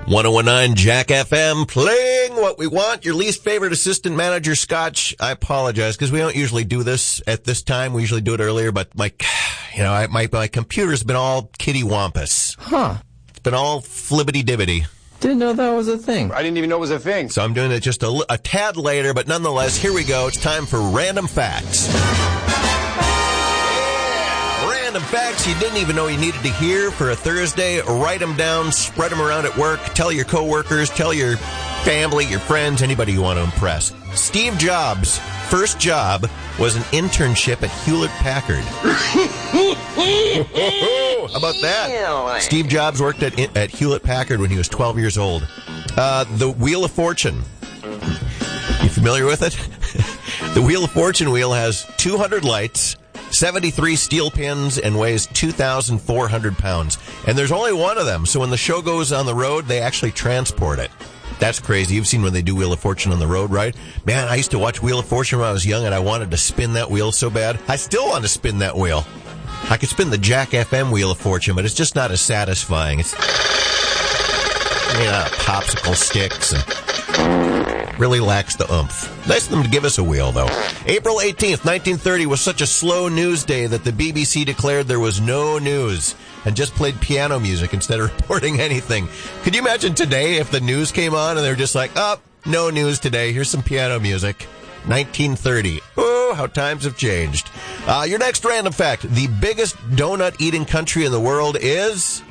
1019 Jack FM, playing what we want. Your least favorite assistant manager, Scotch. I apologize because we don't usually do this at this time. We usually do it earlier, but my computer's been all kitty-wampus. Huh. It's been all flibbity-dibbity. Didn't know that was a thing. I didn't even know it was a thing. So I'm doing it just a tad later, but nonetheless, here we go. It's time for Random Facts. Random facts you didn't even know you needed to hear for a Thursday. Write them down, spread them around at work, tell your coworkers, tell your family, your friends, anybody you want to impress. Steve Jobs' first job was an internship at Hewlett-Packard. How about that? Steve Jobs worked at Hewlett-Packard when he was 12 years old. The Wheel of Fortune. You familiar with it? The Wheel of Fortune wheel has 200 lights, 73 steel pins, and weighs 2,400 pounds. And there's only one of them, so when the show goes on the road, they actually transport it. That's crazy. You've seen when they do Wheel of Fortune on the road, right? Man, I used to watch Wheel of Fortune when I was young, and I wanted to spin that wheel so bad. I still want to spin that wheel. I could spin the Jack FM Wheel of Fortune, but it's just not as satisfying. It's popsicle sticks and really lacks the oomph. Nice of them to give us a wheel, though. April 18th, 1930 was such a slow news day that the BBC declared there was no news and just played piano music instead of reporting anything. Could you imagine today if the news came on and they're just like, no news today, here's some piano music. 1930. Oh, how times have changed. Your next random fact. The biggest donut-eating country in the world is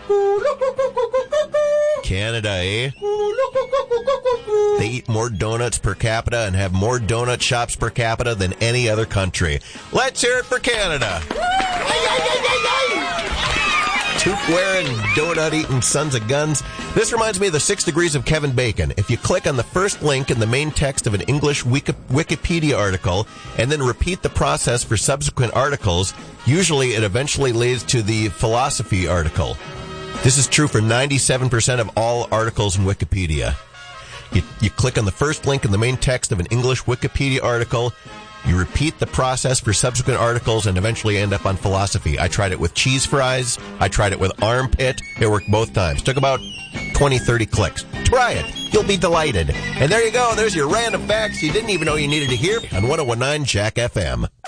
Canada, eh? They eat more donuts per capita and have more donut shops per capita than any other country. Let's hear it for Canada. Toque-wearing, donut-eating sons of guns. This reminds me of the 6 Degrees of Kevin Bacon. If you click on the first link in the main text of an English Wikipedia article and then repeat the process for subsequent articles, usually it eventually leads to the philosophy article. This is true for 97% of all articles in Wikipedia. You click on the first link in the main text of an English Wikipedia article, you repeat the process for subsequent articles, and eventually end up on philosophy. I tried it with cheese fries. I tried it with armpit. It worked both times. Took about 20, 30 clicks. Try it. You'll be delighted. And there you go. There's your random facts you didn't even know you needed to hear on 1019 Jack FM.